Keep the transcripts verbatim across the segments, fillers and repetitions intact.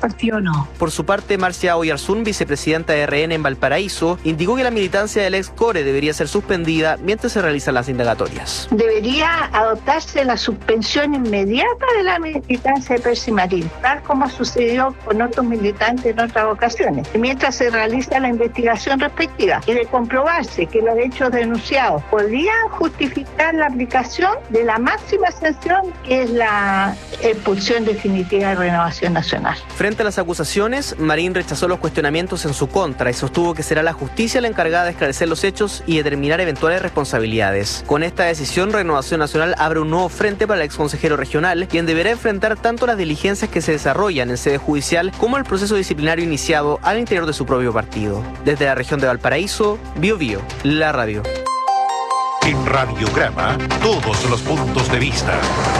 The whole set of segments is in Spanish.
partido no. Por su parte, Marcia Oyarzún, vicepresidenta de R N en Valparaíso, indicó que la militancia del ex Core debería ser suspendida mientras se realizan las indagatorias. Debería adoptarse la suspensión inmediata de la militancia de Percy Marín, tal como sucedió con otros militantes en otras ocasiones, mientras se realiza la investigación respectiva y de comprobarse que los hechos denunciados podrían justificar la aplicación de la máxima sanción, que es la expulsión definitiva de Renovación Nacional. Frente a las acusaciones, Marín rechazó los cuestionamientos en su contra y sostuvo que será la justicia la encargada de esclarecer los hechos y determinar eventuales responsabilidades. Con esta decisión, Renovación Nacional abre un nuevo frente para el exconsejero regional, quien deberá enfrentar tanto las diligencias que se desarrollan en sede judicial como el proceso disciplinario iniciado al interior de su propio partido. Desde la región de Valparaíso, Bio Bio, la radio. En Radiograma, todos los puntos de vista.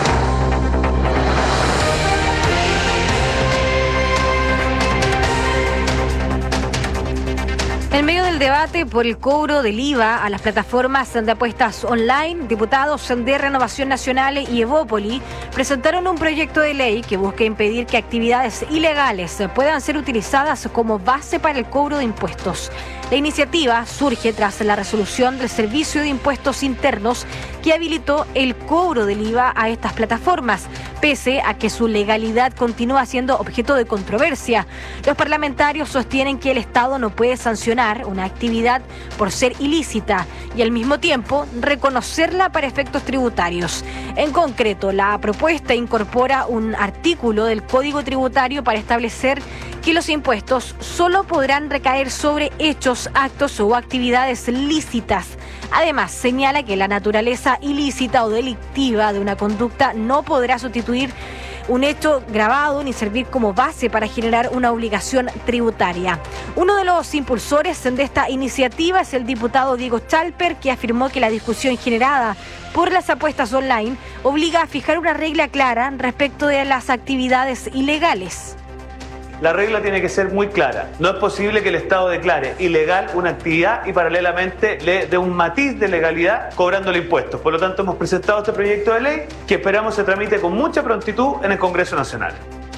En medio del debate por el cobro del I V A a las plataformas de apuestas online, diputados de Renovación Nacional y Evópoli presentaron un proyecto de ley que busca impedir que actividades ilegales puedan ser utilizadas como base para el cobro de impuestos. La iniciativa surge tras la resolución del Servicio de Impuestos Internos que habilitó el cobro del I V A a estas plataformas, pese a que su legalidad continúa siendo objeto de controversia. Los parlamentarios sostienen que el Estado no puede sancionar una actividad por ser ilícita y al mismo tiempo reconocerla para efectos tributarios. En concreto, la propuesta incorpora un artículo del Código Tributario para establecer que los impuestos solo podrán recaer sobre hechos, actos o actividades lícitas. Además, señala que la naturaleza ilícita o delictiva de una conducta no podrá sustituir un hecho grabado ni servir como base para generar una obligación tributaria. Uno de los impulsores de esta iniciativa es el diputado Diego Chalper, que afirmó que la discusión generada por las apuestas online obliga a fijar una regla clara respecto de las actividades ilegales. La regla tiene que ser muy clara. No es posible que el Estado declare ilegal una actividad y paralelamente le dé un matiz de legalidad cobrándole impuestos. Por lo tanto, hemos presentado este proyecto de ley que esperamos se tramite con mucha prontitud en el Congreso Nacional.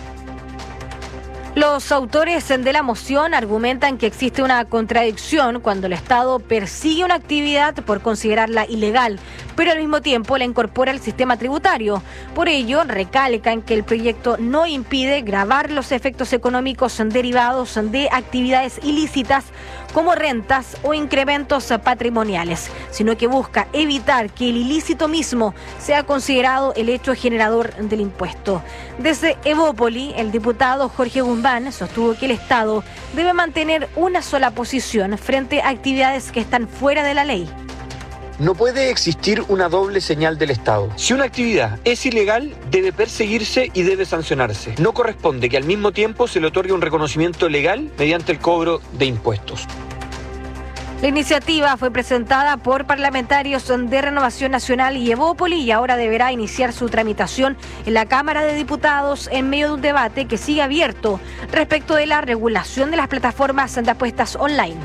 Los autores de la moción argumentan que existe una contradicción cuando el Estado persigue una actividad por considerarla ilegal, pero al mismo tiempo la incorpora al sistema tributario. Por ello, recalcan que el proyecto no impide gravar los efectos económicos derivados de actividades ilícitas como rentas o incrementos patrimoniales, sino que busca evitar que el ilícito mismo sea considerado el hecho generador del impuesto. Desde Evópoli, el diputado Jorge Guzmán sostuvo que el Estado debe mantener una sola posición frente a actividades que están fuera de la ley. No puede existir una doble señal del Estado. Si una actividad es ilegal, debe perseguirse y debe sancionarse. No corresponde que al mismo tiempo se le otorgue un reconocimiento legal mediante el cobro de impuestos. La iniciativa fue presentada por parlamentarios de Renovación Nacional y Evópoli y ahora deberá iniciar su tramitación en la Cámara de Diputados en medio de un debate que sigue abierto respecto de la regulación de las plataformas de apuestas online.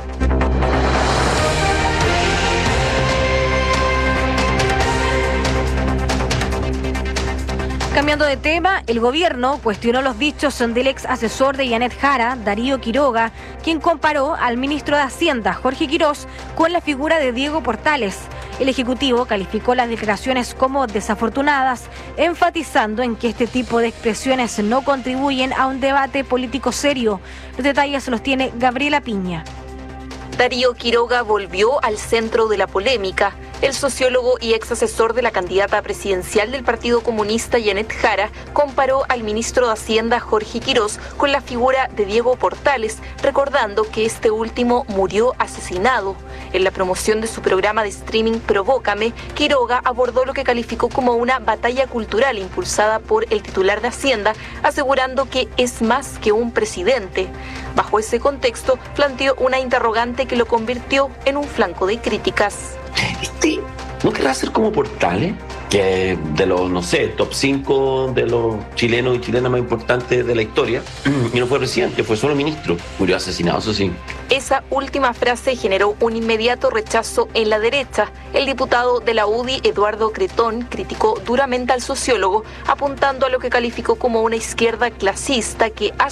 Cambiando de tema, el gobierno cuestionó los dichos del ex asesor de Janet Jara, Darío Quiroga, quien comparó al ministro de Hacienda, Jorge Quirós, con la figura de Diego Portales. El Ejecutivo calificó las declaraciones como desafortunadas, enfatizando en que este tipo de expresiones no contribuyen a un debate político serio. Los detalles los tiene Gabriela Piña. Darío Quiroga volvió al centro de la polémica. El sociólogo y ex asesor de la candidata presidencial del Partido Comunista, Janet Jara, comparó al ministro de Hacienda, Jorge Quirós, con la figura de Diego Portales, recordando que este último murió asesinado. En la promoción de su programa de streaming Provócame, Quiroga abordó lo que calificó como una batalla cultural impulsada por el titular de Hacienda, asegurando que es más que un presidente. Bajo ese contexto, planteó una interrogante que lo convirtió en un flanco de críticas. Este, ¿no querrá ser como Portales? Que de los, no sé, top cinco de los chilenos y chilenas más importantes de la historia, y no fue presidente, fue solo ministro. Murió asesinado, eso sí. Esa última frase generó un inmediato rechazo en la derecha. El diputado de la U D I, Eduardo Cretón, criticó duramente al sociólogo, apuntando a lo que calificó como una izquierda clasista que ha